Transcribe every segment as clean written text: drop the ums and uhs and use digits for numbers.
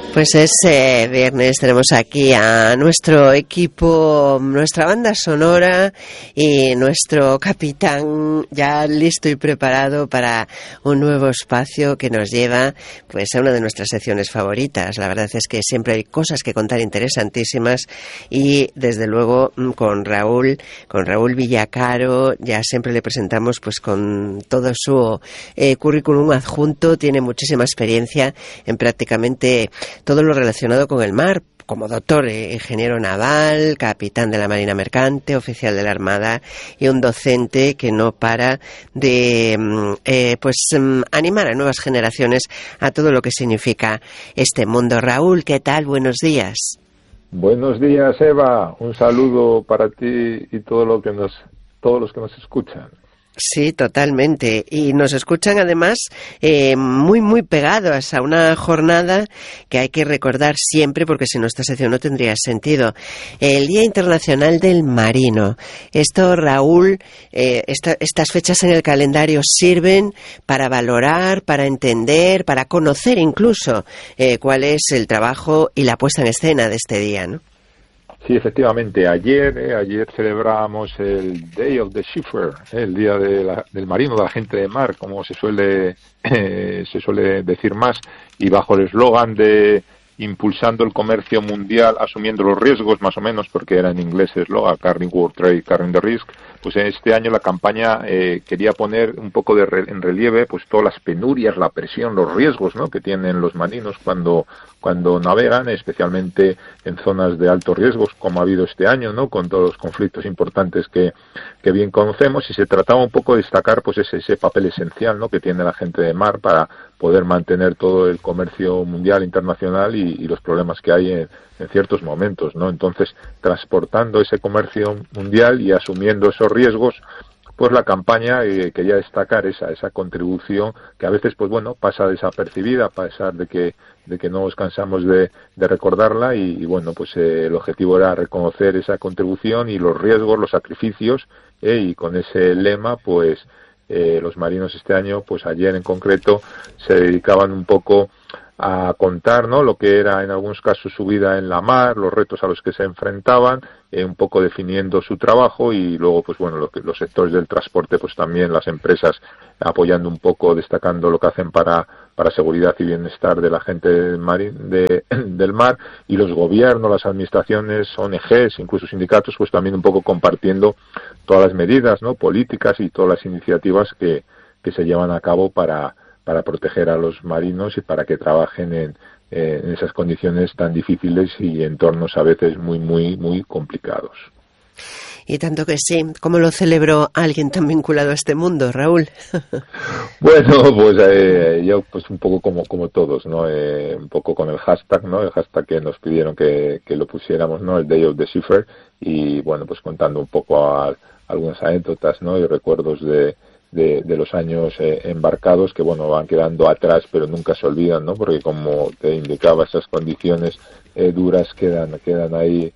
Pues es viernes, tenemos aquí a nuestro equipo, nuestra banda sonora y nuestro capitán ya listo y preparado para un nuevo espacio que nos lleva pues a una de nuestras secciones favoritas. La verdad es que siempre hay cosas que contar interesantísimas y desde luego con Raúl Villacaro ya siempre le presentamos pues con todo su currículum adjunto. Tiene muchísima experiencia en prácticamente todo lo relacionado con el mar, como doctor, ingeniero naval, capitán de la Marina Mercante, oficial de la Armada y un docente que no para de animar a nuevas generaciones a todo lo que significa este mundo. Raúl, ¿qué tal? Buenos días. Buenos días, Eva. Un saludo para ti y todos los que nos escuchan. Sí, totalmente. Y nos escuchan además muy pegados a una jornada que hay que recordar siempre porque si no esta sección no tendría sentido. El Día Internacional del Marino. Esto, Raúl, estas fechas en el calendario sirven para valorar, para entender, para conocer incluso cuál es el trabajo y la puesta en escena de este día, ¿no? Sí, efectivamente. Ayer celebramos el Day of the Seafarer, el Día del Marino, de la gente de mar, como se suele decir más, y bajo el eslogan de impulsando el comercio mundial, asumiendo los riesgos, más o menos, porque era en inglés el eslogan, Carrying World Trade, Carrying the Risk. Pues este año la campaña quería poner un poco en relieve pues todas las penurias, la presión, los riesgos, ¿no?, que tienen los marinos cuando navegan, especialmente en zonas de altos riesgos, como ha habido este año, ¿no?, con todos los conflictos importantes que bien conocemos, y se trataba un poco de destacar pues ese papel esencial, ¿no?, que tiene la gente de mar para poder mantener todo el comercio mundial, internacional y los problemas que hay en ciertos momentos, ¿no? Entonces, transportando ese comercio mundial y asumiendo esos riesgos, pues la campaña quería destacar esa contribución que a veces, pues bueno, pasa desapercibida, a pesar de que no nos cansamos de recordarla, y bueno, pues el objetivo era reconocer esa contribución y los riesgos, los sacrificios, y con ese lema, pues los marinos este año, pues ayer en concreto, se dedicaban un poco a contar, ¿no?, lo que era en algunos casos su vida en la mar, los retos a los que se enfrentaban, un poco definiendo su trabajo, y luego pues bueno, los sectores del transporte, pues también las empresas apoyando un poco, destacando lo que hacen para seguridad y bienestar de la gente del mar, y los gobiernos, las administraciones, ONGs, incluso sindicatos, pues también un poco compartiendo todas las medidas, ¿no?, políticas y todas las iniciativas que se llevan a cabo para proteger a los marinos y para que trabajen en esas condiciones tan difíciles y entornos a veces muy complicados. Y tanto que sí. ¿Cómo lo celebró alguien tan vinculado a este mundo, Raúl? Bueno, pues yo pues un poco como todos, ¿no? Un poco con el hashtag, ¿no? El hashtag que nos pidieron que lo pusiéramos, ¿no? El Day of the Seafarer, y bueno, pues contando un poco algunas anécdotas, ¿no?, y recuerdos de los años embarcados, que bueno, van quedando atrás pero nunca se olvidan, ¿no?, porque como te indicaba, esas condiciones duras quedan ahí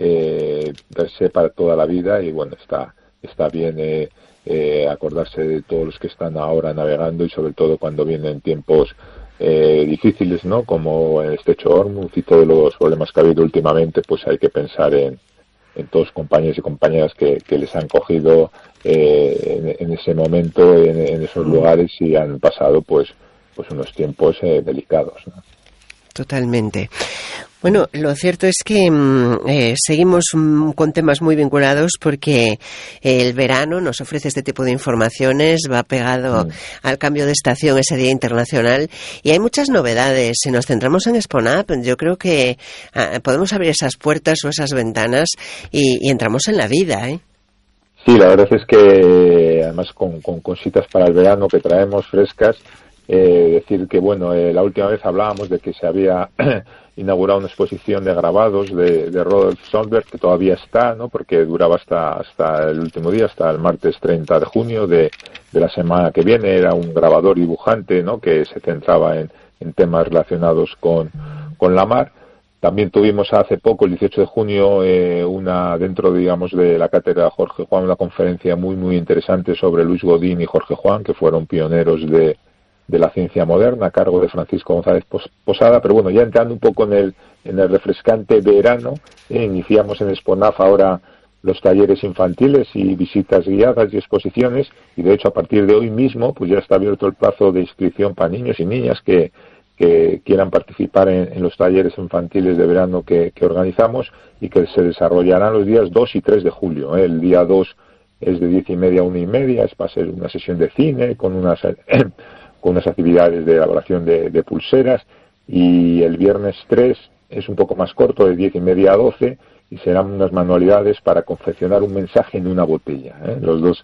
per se para toda la vida, y bueno, está bien acordarse de todos los que están ahora navegando, y sobre todo cuando vienen tiempos difíciles, ¿no?, como el estrecho de Hormuz y todos los problemas que ha habido últimamente. Pues hay que pensar en todos los compañeros y compañeras que les han cogido en ese momento, en esos lugares, y han pasado pues unos tiempos delicados, ¿no? Totalmente. Bueno, lo cierto es que seguimos con temas muy vinculados, porque el verano nos ofrece este tipo de informaciones, va pegado al cambio de estación, ese Día Internacional, y hay muchas novedades. Si nos centramos en SponUp, yo creo que podemos abrir esas puertas o esas ventanas y entramos en la vida, ¿eh? Sí, la verdad es que además con cositas para el verano que traemos frescas. Decir que bueno, la última vez hablábamos de que se había inaugurado una exposición de grabados de Rodolf Solberg, que todavía está, ¿no?, porque duraba hasta el último día, hasta el martes 30 de junio de la semana que viene. Era un grabador dibujante, ¿no?, que se centraba en temas relacionados con la mar. También tuvimos hace poco, el 18 de junio, dentro, digamos, de la cátedra Jorge Juan, una conferencia muy interesante sobre Luis Godín y Jorge Juan, que fueron pioneros de la ciencia moderna a cargo de Francisco González Posada. Pero bueno, ya entrando un poco en el refrescante verano, iniciamos en Exponaf ahora los talleres infantiles y visitas guiadas y exposiciones, y de hecho a partir de hoy mismo pues ya está abierto el plazo de inscripción para niños y niñas que quieran participar en los talleres infantiles de verano que organizamos y que se desarrollarán los días 2 y 3 de julio. El día 2 es de 10:30 a 1:30, va a ser una sesión de cine con unas actividades de elaboración de pulseras, y el viernes 3 es un poco más corto, de 10:30 a 12, y serán unas manualidades para confeccionar un mensaje en una botella. Los dos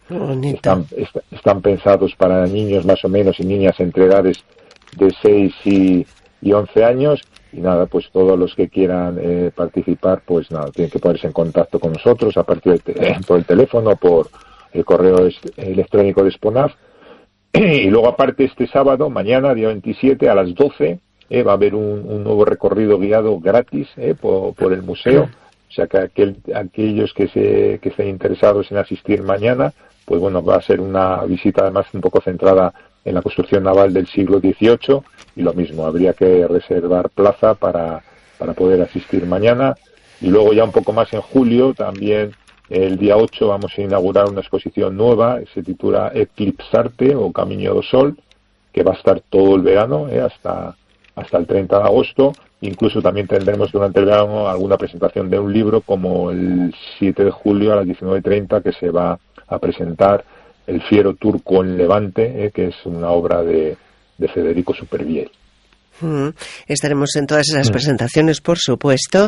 están pensados para niños más o menos y niñas entre edades de 6 y 11 años, y nada, pues todos los que quieran participar, pues nada, tienen que ponerse en contacto con nosotros a partir por el teléfono, por el correo electrónico de Exponaf. Y luego aparte este sábado, mañana, día 27, a las 12, va a haber un nuevo recorrido guiado gratis por el museo. O sea que aquellos que estén interesados en asistir mañana, pues bueno, va a ser una visita además un poco centrada en la construcción naval del siglo XVIII, y lo mismo, habría que reservar plaza para poder asistir mañana. Y luego ya un poco más en julio, también el día 8 vamos a inaugurar una exposición nueva, se titula Eclipsarte o Camiño do Sol, que va a estar todo el verano, hasta el 30 de agosto. Incluso también tendremos durante el verano alguna presentación de un libro, como el 7 de julio a las 19:30, que se va a presentar El fiero turco en Levante, que es una obra de Federico Supervielle. Estaremos en todas esas presentaciones, por supuesto,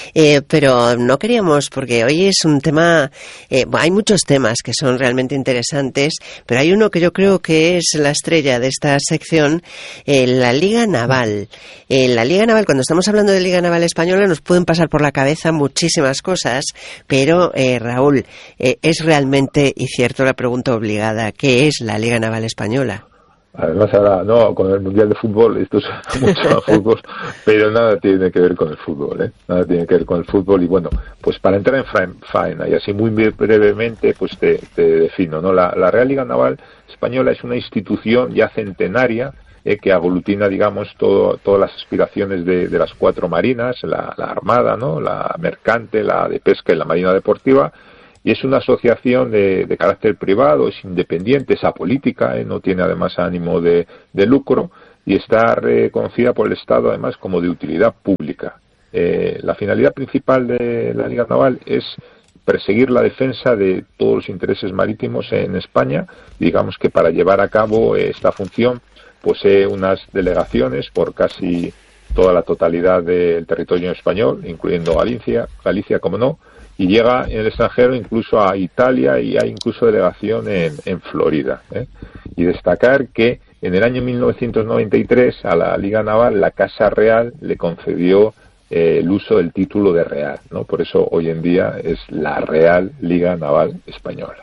pero no queríamos, porque hoy es un tema, hay muchos temas que son realmente interesantes, pero hay uno que yo creo que es la estrella de esta sección, la Liga Naval. La Liga Naval, cuando estamos hablando de Liga Naval Española, nos pueden pasar por la cabeza muchísimas cosas, pero Raúl, es realmente y cierto la pregunta obligada, ¿qué es la Liga Naval Española? Además ahora, no, con el Mundial de Fútbol, esto es mucho fútbol, pero nada tiene que ver con el fútbol, nada tiene que ver con el fútbol. Y bueno, pues para entrar en faena, y así muy brevemente, pues te defino, ¿no? La Real Liga Naval Española es una institución ya centenaria, que aglutina, digamos, todas las aspiraciones de las 4 marinas, la Armada, ¿no? La mercante, la de pesca y la marina deportiva. Y es una asociación de carácter privado, es independiente, es apolítica, no tiene además ánimo de lucro, y está reconocida por el Estado además como de utilidad pública. La finalidad principal de la Liga Naval es perseguir la defensa de todos los intereses marítimos en España. Digamos que para llevar a cabo esta función posee unas delegaciones por casi toda la totalidad del territorio español, incluyendo Galicia, como no, y llega en el extranjero incluso a Italia, y hay incluso delegación en Florida. Y destacar que en el año 1993 a la Liga Naval la Casa Real le concedió el uso del título de Real, ¿no? Por eso hoy en día es la Real Liga Naval Española.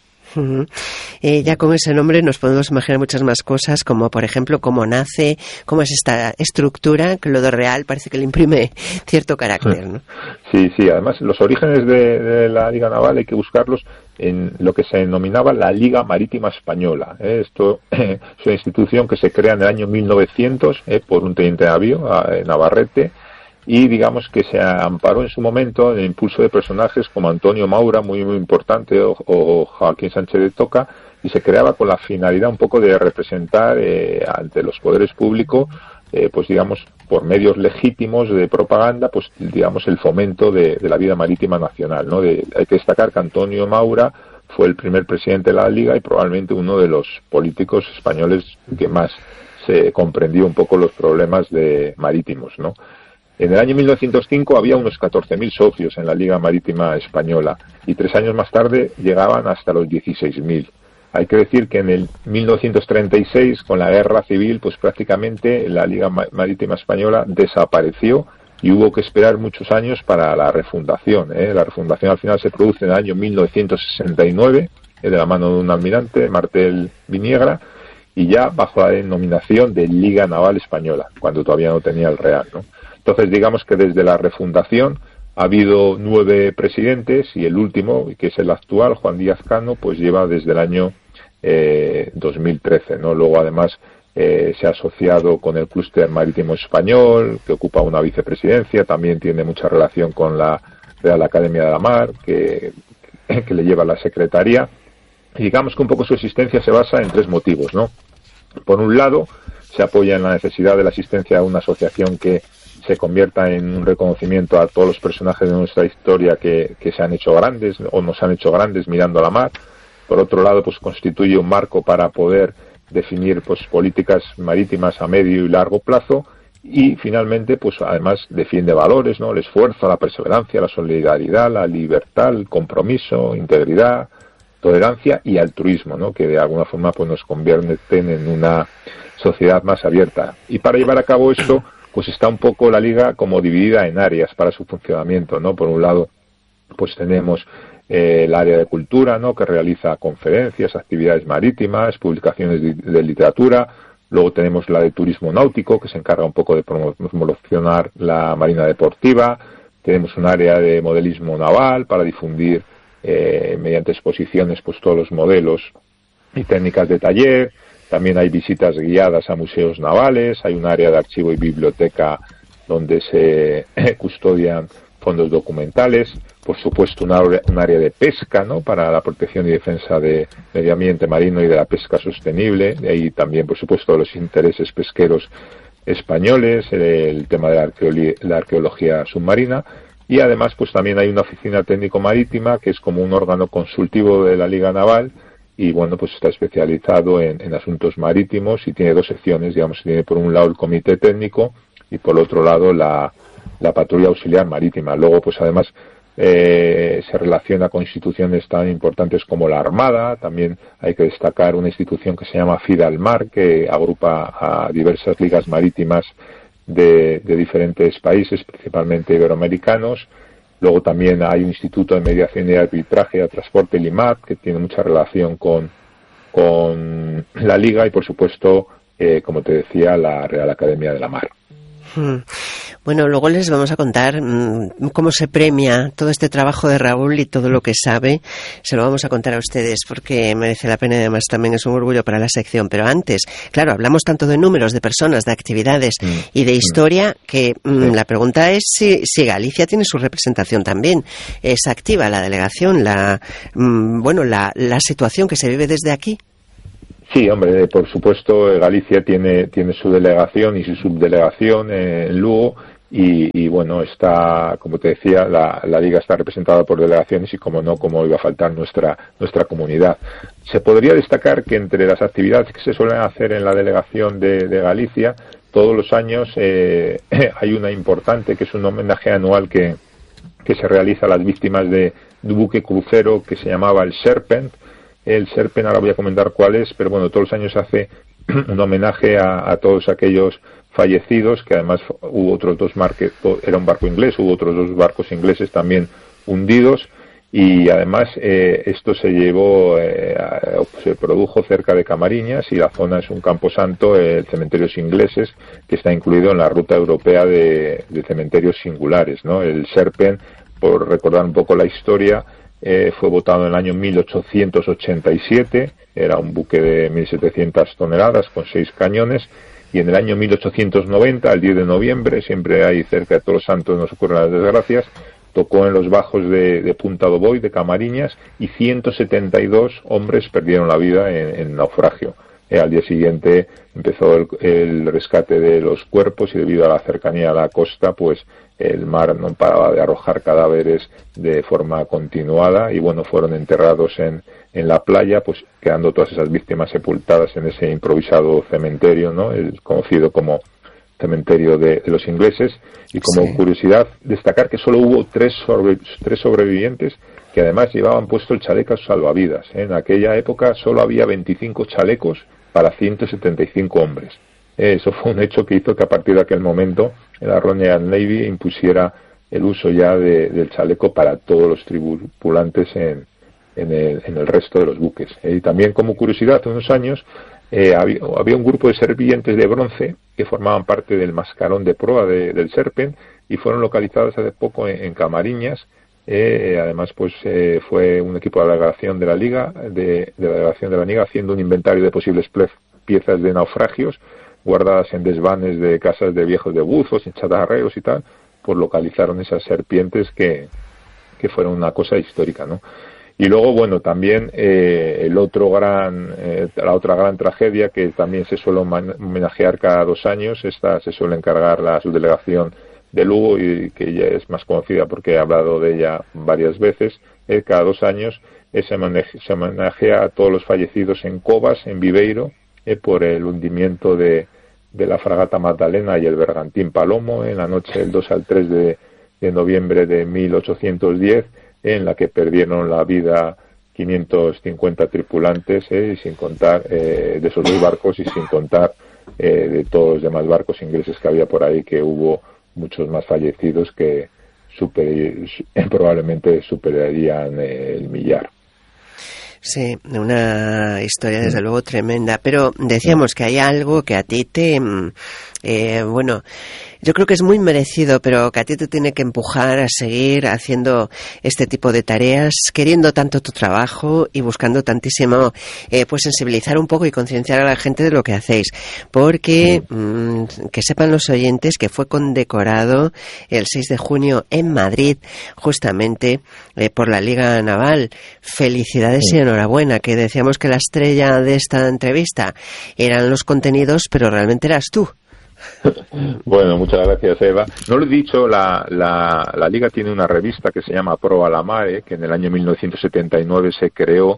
Ya con ese nombre nos podemos imaginar muchas más cosas, como por ejemplo cómo nace, cómo es esta estructura, que lo de Real parece que le imprime cierto carácter, ¿no? Sí, además los orígenes de la Liga Naval hay que buscarlos en lo que se denominaba la Liga Marítima Española. Esto es una institución que se crea en el año 1900 por un teniente navío, Navarrete, y digamos que se amparó en su momento en el impulso de personajes como Antonio Maura, muy importante, o Joaquín Sánchez de Toca, y se creaba con la finalidad un poco de representar ante los poderes públicos, pues digamos, por medios legítimos de propaganda, pues digamos el fomento de la vida marítima nacional, ¿no? Hay que destacar que Antonio Maura fue el primer presidente de la Liga y probablemente uno de los políticos españoles que más se comprendió un poco los problemas marítimos, ¿no? En el año 1905 había unos 14.000 socios en la Liga Marítima Española, y 3 años más tarde llegaban hasta los 16.000. Hay que decir que en el 1936, con la Guerra Civil, pues prácticamente la Liga Marítima Española desapareció, y hubo que esperar muchos años para la refundación. La refundación al final se produce en el año 1969, de la mano de un almirante, Martel Viniegra, y ya bajo la denominación de Liga Naval Española, cuando todavía no tenía el Real, ¿no? Entonces, digamos que desde la refundación ha habido 9 presidentes, y el último, que es el actual, Juan Díaz Cano, pues lleva desde el año 2013, ¿no? Luego, además, se ha asociado con el clúster marítimo español, que ocupa una vicepresidencia, también tiene mucha relación con la Real Academia de la Mar, que le lleva la secretaría. Y digamos que un poco su existencia se basa en 3 motivos, ¿no? Por un lado, se apoya en la necesidad de la existencia de una asociación que se convierta en un reconocimiento a todos los personajes de nuestra historia que se han hecho grandes o nos han hecho grandes mirando a la mar. Por otro lado, pues constituye un marco para poder definir pues políticas marítimas a medio y largo plazo. Y finalmente, pues además defiende valores, ¿no? El esfuerzo, la perseverancia, la solidaridad, la libertad, el compromiso, integridad, tolerancia y altruismo, ¿no? Que de alguna forma pues nos convierten en una sociedad más abierta. Y para llevar a cabo esto, pues está un poco la Liga como dividida en áreas para su funcionamiento, ¿no? Por un lado, pues tenemos el área de cultura, ¿no? Que realiza conferencias, actividades marítimas, publicaciones de literatura. Luego tenemos la de turismo náutico, que se encarga un poco de promocionar la marina deportiva. Tenemos un área de modelismo naval para difundir mediante exposiciones pues todos los modelos y técnicas de taller. También hay visitas guiadas a museos navales. Hay un área de archivo y biblioteca donde se custodian fondos documentales. Por supuesto, un área de pesca, ¿no? Para la protección y defensa de medio ambiente marino y de la pesca sostenible. Y también, por supuesto, los intereses pesqueros españoles, el tema de la arqueología submarina. Y además, pues también hay una oficina técnico-marítima que es como un órgano consultivo de la Liga Naval y, bueno, pues está especializado en asuntos marítimos y tiene 2 secciones, digamos, tiene por un lado el comité técnico y por otro lado la patrulla auxiliar marítima. Luego, pues además, se relaciona con instituciones tan importantes como la Armada. También hay que destacar una institución que se llama FIDALMAR, que agrupa a diversas ligas marítimas de diferentes países, principalmente iberoamericanos. Luego también hay un instituto de mediación y arbitraje de transporte, el IMAT, que tiene mucha relación con la Liga y, por supuesto, como te decía, la Real Academia de la Mar. Bueno, luego les vamos a contar cómo se premia todo este trabajo de Raúl y todo lo que sabe. Se lo vamos a contar a ustedes porque merece la pena y además también es un orgullo para la sección. Pero antes, claro, hablamos tanto de números, de personas, de actividades y de historia que la pregunta es si Galicia tiene su representación también. ¿Es activa la delegación, la situación que se vive desde aquí? Sí, hombre, por supuesto, Galicia tiene su delegación y su subdelegación en Lugo y bueno, está, como te decía, la Liga está representada por delegaciones y como no, como iba a faltar nuestra comunidad. Se podría destacar que entre las actividades que se suelen hacer en la delegación de Galicia, todos los años hay una importante que es un homenaje anual que se realiza a las víctimas de un buque crucero que se llamaba el Serpent. El Serpent, ahora voy a comentar cuál es, pero bueno, todos los años hace un homenaje a todos aquellos fallecidos, que además hubo otros 2 barcos, era un barco inglés, hubo otros 2 barcos ingleses también hundidos, y además esto se produjo cerca de Camariñas, y la zona es un camposanto, cementerios ingleses, que está incluido en la ruta europea de cementerios singulares, ¿no? El Serpent, por recordar un poco la historia, fue votado en el año 1887, era un buque de 1.700 toneladas con 6 cañones, y en el año 1890, el 10 de noviembre, siempre hay cerca de Todos los Santos nos ocurren las desgracias, tocó en los bajos de Punta do Boi, de Camariñas, y 172 hombres perdieron la vida en naufragio. Al día siguiente empezó el rescate de los cuerpos y debido a la cercanía a la costa, pues el mar no paraba de arrojar cadáveres de forma continuada y bueno, fueron enterrados en la playa, pues quedando todas esas víctimas sepultadas en ese improvisado cementerio, ¿no? El conocido como cementerio de los ingleses. Y como curiosidad, destacar que solo hubo 3 sobrevivientes que además llevaban puesto el chaleco salvavidas. En aquella época solo había 25 chalecos para 175 hombres. Eso fue un hecho que hizo que a partir de aquel momento la Royal Navy impusiera el uso ya del chaleco para todos los tripulantes en el resto de los buques. Y también como curiosidad, hace unos años había un grupo de serpientes de bronce que formaban parte del mascarón de proa del Serpent y fueron localizadas hace poco en Camariñas. Además, pues fue un equipo de delegación de la Liga, de la delegación de la Liga, haciendo un inventario de posibles piezas de naufragios guardadas en desvanes de casas de viejos de buzos, en chatarreros y tal, pues localizaron esas serpientes que fueron una cosa histórica, ¿no? Y luego, bueno, también la otra gran tragedia que también se suele homenajear cada 2 años, esta se suele encargar la subdelegación de Lugo, y que ella es más conocida porque he hablado de ella varias veces, cada 2 años se homenajea a todos los fallecidos en Covas, en Viveiro, por el hundimiento de la fragata Magdalena y el bergantín Palomo en la noche del 2 al 3 de noviembre de 1810, en la que perdieron la vida 550 tripulantes, y sin contar de esos 2 barcos, y sin contar de todos los demás barcos ingleses que había por ahí, que hubo muchos más fallecidos que probablemente superarían el millar. Sí, una historia desde luego tremenda, pero decíamos que hay algo que a ti te... bueno, yo creo que es muy merecido, pero que a ti te tiene que empujar a seguir haciendo este tipo de tareas, queriendo tanto tu trabajo y buscando tantísimo, pues sensibilizar un poco y concienciar a la gente de lo que hacéis, porque que sepan los oyentes que fue condecorado el 6 de junio en Madrid, justamente por la Liga Naval. Felicidades y enhorabuena, que decíamos que la estrella de esta entrevista eran los contenidos, pero realmente eras tú. Bueno, muchas gracias, Eva. No lo he dicho, la Liga tiene una revista que se llama Pro alla Mare, que en el año 1979 se creó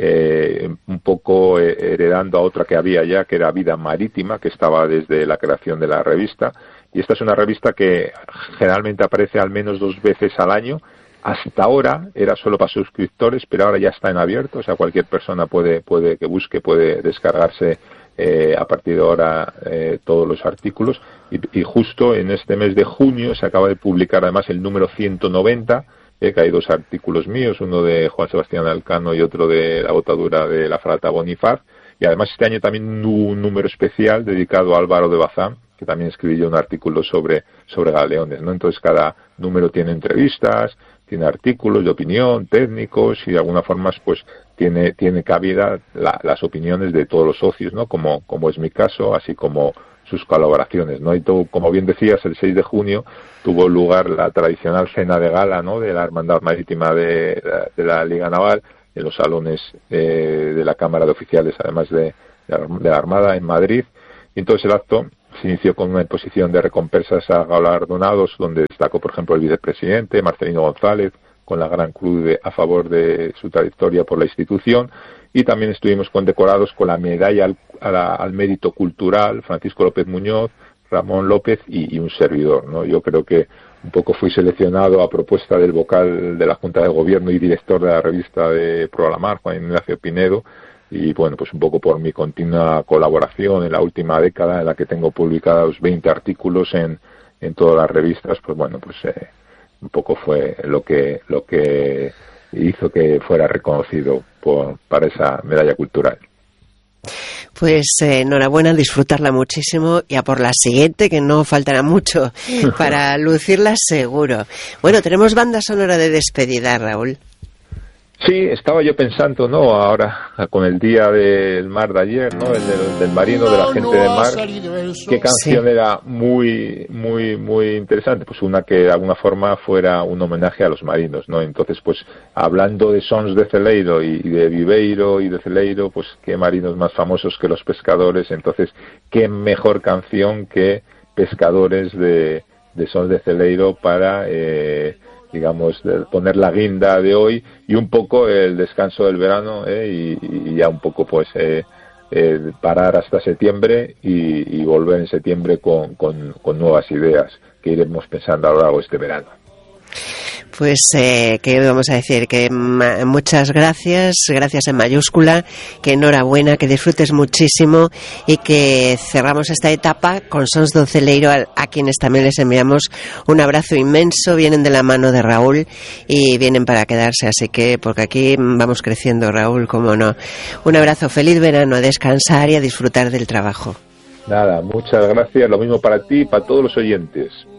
un poco heredando a otra que había ya, que era Vida Marítima, que estaba desde la creación de la revista. Y esta es una revista que generalmente aparece al menos 2 veces al año. Hasta ahora era solo para suscriptores, pero ahora ya está en abierto, o sea, cualquier persona puede que busque, puede descargarse a partir de ahora todos los artículos, y justo en este mes de junio se acaba de publicar además el número 190, que hay 2 artículos míos, uno de Juan Sebastián Alcano y otro de la botadura de la fragata Bonifaz, y además este año también un número especial dedicado a Álvaro de Bazán, que también escribí yo un artículo sobre galeones, ¿no? Entonces cada número tiene entrevistas, tiene artículos de opinión, técnicos, y de alguna forma pues tiene cabida las opiniones de todos los socios, ¿no? Como es mi caso, así como sus colaboraciones, ¿no? Y tú, como bien decías, el 6 de junio tuvo lugar la tradicional cena de gala, ¿no? De la Hermandad Marítima de la Liga Naval, en los salones de la Cámara de Oficiales, además de la Armada, en Madrid. Y entonces el acto se inició con una exposición de recompensas a galardonados, donde destacó, por ejemplo, el vicepresidente Marcelino González, con la Gran Cruz a favor de su trayectoria por la institución, y también estuvimos condecorados con la medalla al mérito cultural, Francisco López Muñoz, Ramón López y un servidor, ¿no? Yo creo que un poco fui seleccionado a propuesta del vocal de la Junta de Gobierno y director de la revista de Pro alla Mar, Juan Ignacio Pinedo, y bueno, pues un poco por mi continua colaboración en la última década, en la que tengo publicados 20 artículos en todas las revistas, pues bueno, pues un poco fue lo que hizo que fuera reconocido para esa medalla cultural. Pues enhorabuena, disfrutarla muchísimo, y a por la siguiente, que no faltará mucho para lucirla seguro. Bueno, tenemos banda sonora de despedida, Raúl. Sí, estaba yo pensando, ¿no? Ahora, con el día del mar de ayer, ¿no? El del marino, de la gente de mar, qué canción era muy, muy, muy interesante. Pues una que de alguna forma fuera un homenaje a los marinos, ¿no? Entonces, pues, hablando de Sons de Celeiro y de Viveiro y de Celeiro, pues, qué marinos más famosos que los pescadores. Entonces, qué mejor canción que Pescadores de Sons de Celeiro para... digamos, poner la guinda de hoy y un poco el descanso del verano, y ya un poco pues parar hasta septiembre y volver en septiembre con nuevas ideas que iremos pensando a lo largo de este verano. Pues, ¿qué vamos a decir? Que muchas gracias en mayúscula, que enhorabuena, que disfrutes muchísimo, y que cerramos esta etapa con Sons do Celeiro, a quienes también les enviamos un abrazo inmenso. Vienen de la mano de Raúl y vienen para quedarse, así que, porque aquí vamos creciendo, Raúl, cómo no. Un abrazo, feliz verano, a descansar y a disfrutar del trabajo. Nada, muchas gracias, lo mismo para ti y para todos los oyentes.